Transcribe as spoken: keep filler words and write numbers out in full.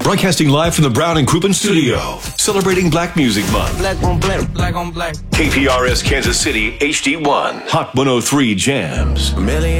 Broadcasting live from the Brown and Crouppen studio. Celebrating Black Music Month. Black on black, black on black. K P R S Kansas City H D one. Hot one oh three Jams. Million